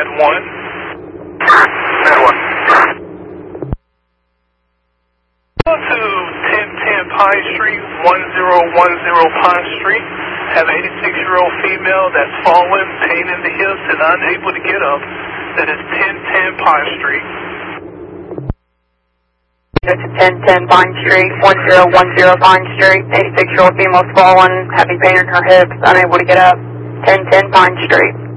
Go to 1010 Pine Street, 1010 Pine Street. Have an 86-year-old female that's fallen, pain in the hips, and unable to get up. That is 1010 Pine Street. Go to 1010 Pine Street, 1010 Pine Street. 86-year-old female's fallen, having pain in her hips, unable to get up. 1010 Pine Street.